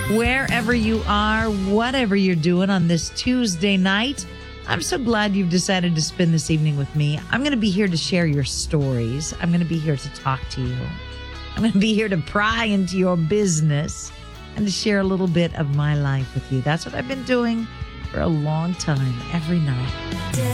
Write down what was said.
Wherever you are, whatever you're doing on this Tuesday night, I'm so glad you've decided to spend this evening with me. I'm going to be here to share your stories. I'm going to be here to talk to you. I'm going to be here to pry into your business and to share a little bit of my life with you. That's what I've been doing for a long time, every night.